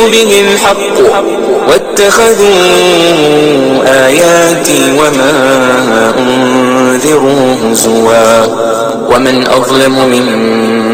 به الحق واتخذوا آياتي وما أنذروا هزوا ومن أظلم ممن